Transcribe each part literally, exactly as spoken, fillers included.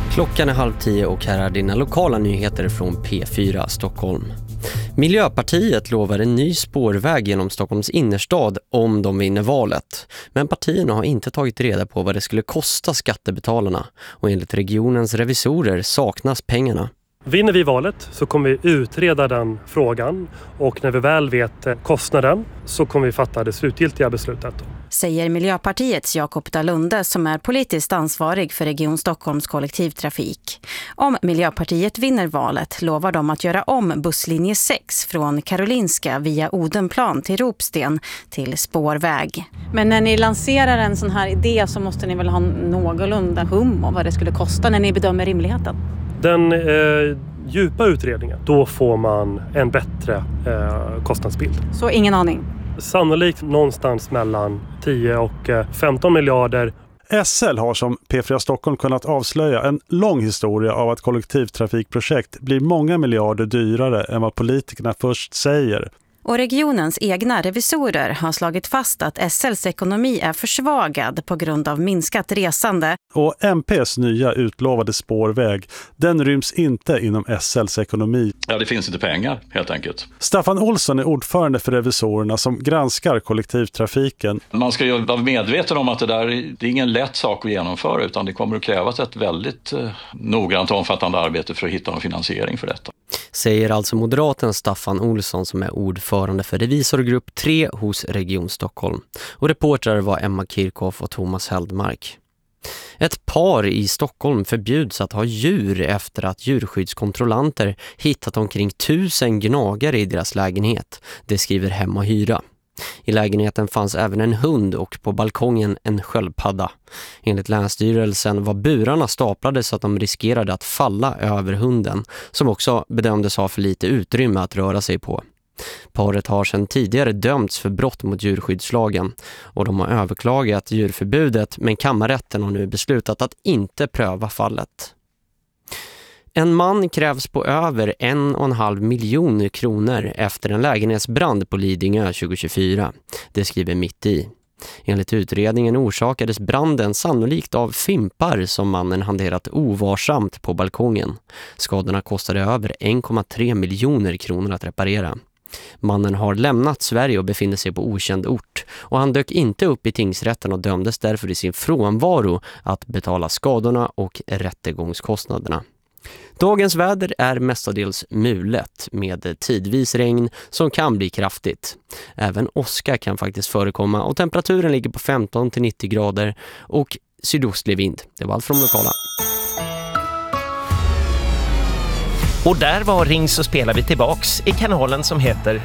Klockan är halv tio och här är dina lokala nyheter från P fyra Stockholm. Miljöpartiet lovar en ny spårväg genom Stockholms innerstad om de vinner valet. Men partierna har inte tagit reda på vad det skulle kosta skattebetalarna. Och enligt regionens revisorer saknas pengarna. Vinner vi valet så kommer vi utreda den frågan och när vi väl vet kostnaden så kommer vi fatta det slutgiltiga beslutet. Säger Miljöpartiets Jakob Dalunde som är politiskt ansvarig för Region Stockholms kollektivtrafik. Om Miljöpartiet vinner valet lovar de att göra om busslinje sex från Karolinska via Odenplan till Ropsten till spårväg. Men när ni lanserar en sån här idé så måste ni väl ha någorlunda hum om vad det skulle kosta när ni bedömer rimligheten? Den eh, djupa utredningen, då får man en bättre eh, kostnadsbild. Så ingen aning? Sannolikt någonstans mellan tio och femton miljarder. S L har som P fyra Stockholm kunnat avslöja en lång historia av att kollektivtrafikprojekt blir många miljarder dyrare än vad politikerna först säger. Och regionens egna revisorer har slagit fast att S L:s ekonomi är försvagad på grund av minskat resande. Och M P:s nya utlovade spårväg, den ryms inte inom S L:s ekonomi. Ja, det finns inte pengar helt enkelt. Staffan Olsson är ordförande för revisorerna som granskar kollektivtrafiken. Man ska ju vara medveten om att det där det är ingen lätt sak att genomföra utan det kommer att krävas ett väldigt eh, noggrant och omfattande arbete för att hitta en finansiering för detta. Säger alltså moderaten Staffan Olsson som är ordförande för revisorgrupp tre hos Region Stockholm. Och reportrar var Emma Kirchhoff och Thomas Heldmark. Ett par i Stockholm förbjuds att ha djur efter att djurskyddskontrollanter hittat omkring tusen gnagare i deras lägenhet. Det skriver Hem och Hyra. I lägenheten fanns även en hund och på balkongen en sköldpadda. Enligt Länsstyrelsen var burarna staplade så att de riskerade att falla över hunden, som också bedömdes ha för lite utrymme att röra sig på. Paret har sedan tidigare dömts för brott mot djurskyddslagen och de har överklagat djurförbudet, men kammarrätten har nu beslutat att inte pröva fallet. En man krävs på över en och en halv miljon kronor efter en lägenhetsbrand på Lidingö tjugohundratjugofyra. Det skriver Mitt i. Enligt utredningen orsakades branden sannolikt av fimpar som mannen hanterat ovarsamt på balkongen. Skadorna kostade över en komma tre miljoner kronor att reparera. Mannen har lämnat Sverige och befinner sig på okänd ort och han dök inte upp i tingsrätten och dömdes därför i sin frånvaro att betala skadorna och rättegångskostnaderna. Dagens väder är mestadels mulet med tidvis regn som kan bli kraftigt. Även åska kan faktiskt förekomma och temperaturen ligger på femton till nittio grader och sydostlig vind. Det var allt från lokala. Och där var Ring så spelar vi tillbaks i kanalen som heter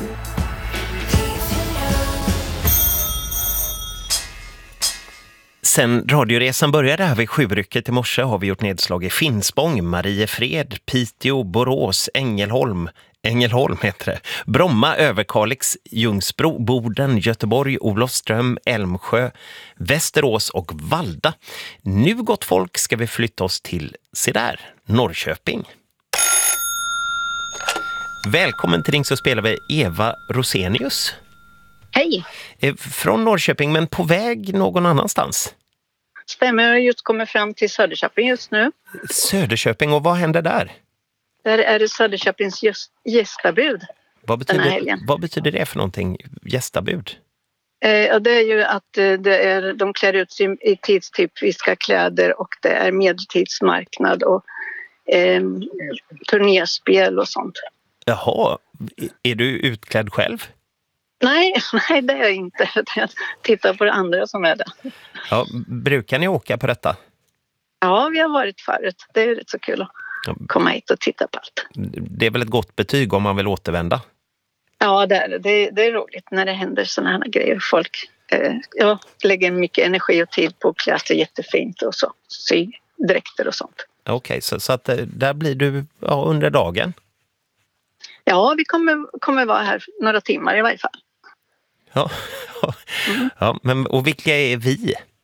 Sen radioresan började här vid sjurycket i morse har vi gjort nedslag i Finspång, Mariefred, Piteå, Borås, Ängelholm, Ängelholm heter det, Bromma, Överkalix, Ljungsbro, Boden, Göteborg, Olofström, Älmsjö, Västerås och Valda. Nu gott folk ska vi flytta oss till, se där, Norrköping. Välkommen till Ring så spelar vi Eva Rosenius. Hej. Från Norrköping men på väg någon annanstans. Stämmer, jag just kommer fram till Söderköping just nu. Söderköping, och vad händer där? Där är det Söderköpings gäst- gästabud vad den här betyder, helgen. vad betyder det för någonting, gästabud? Eh, ja, det är ju att eh, det är, de klär ut sig i tidstypiska kläder och det är medeltidsmarknad och eh, turnerspel och sånt. Jaha, är du utklädd själv? Nej, nej, det är jag inte. Jag tittar på det andra som är det. Ja, brukar ni åka på detta? Ja, vi har varit förut. Det är rätt så kul att komma hit och titta på allt. Det är väl ett gott betyg om man vill återvända? Ja, det är det. Det är, det är roligt när det händer sådana här grejer. Folk eh, ja, lägger mycket energi och tid på att klä sig jättefint och så. Sy dräkter och sånt. Okej, okay, så, så att där blir du ja, under dagen? Ja, vi kommer, kommer vara här några timmar i varje fall. Ja, Mm. ja men och vilka är vi?